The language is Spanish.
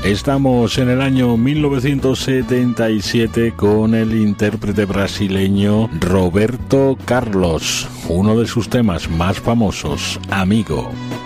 Estamos en el año 1977 con el intérprete brasileño Roberto Carlos, uno de sus temas más famosos, Amigo.